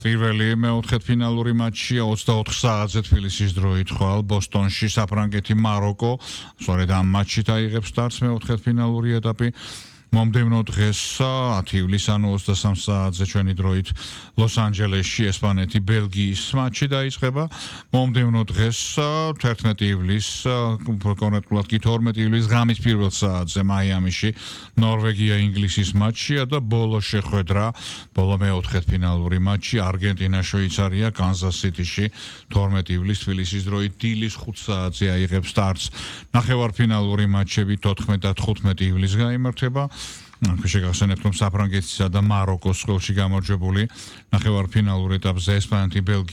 პირველი მეოთხედფინალური მატჩია 24 საათზე თბილისის დროით ხვალ ბოსტონში საფრანგეთი მაროკო. სწორედ ამ მატჩით აიღებს სტარტს მეოთხედფინალური ეტაპი. მომდევნო დღეს 10 ივლისს ანუ 23 საათზე ჩვენი დროით ლოს-ანჯელესში ესპანეთი ბელგიის მატჩი დაიწყება. მომდევნო დღეს 11 ივლისს კონკრეტულად კი 12 ივლისს ღამის პირველ საათზე მაიამიში ნორვეგია ინგლისის მატჩია და ბოლო შეხვედრა ბოლო მეოთხედფინალური მატჩი არგენტინა შვეიცარია კანზას-სიტიში 12 ივლისს თბილისის დროით დილის 5 საათზე აიღებს სტარტს. ნახევარფინალური მატჩები 14 და 15 ივლისს გაიმართება. შეგახსენებთ, რომ საფრანგეთისა და მაროკოს ხელში გამარჯვებული ნახევარფინალურ ეტაპზე ესპანეთი ბელგია